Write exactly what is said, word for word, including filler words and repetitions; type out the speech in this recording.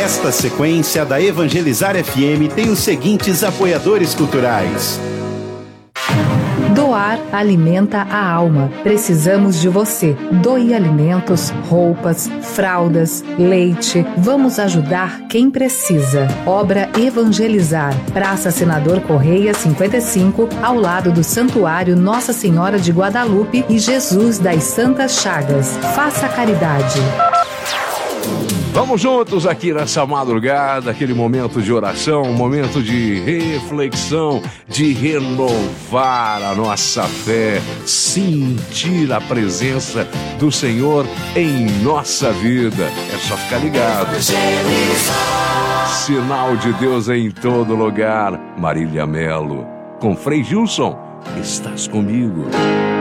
Esta sequência da Evangelizar F M tem os seguintes apoiadores culturais. Doar alimenta a alma. Precisamos de você. Doe alimentos, roupas, fraldas, leite. Vamos ajudar quem precisa. Obra Evangelizar. Praça Senador Correia cinquenta e cinco, ao lado do Santuário Nossa Senhora de Guadalupe e Jesus das Santas Chagas. Faça caridade. Vamos juntos aqui nessa madrugada, aquele momento de oração, um momento de reflexão, de renovar a nossa fé, sentir a presença do Senhor em nossa vida. É só ficar ligado. Sinal de Deus em todo lugar. Marília Melo, com Frei Gilson, estás comigo.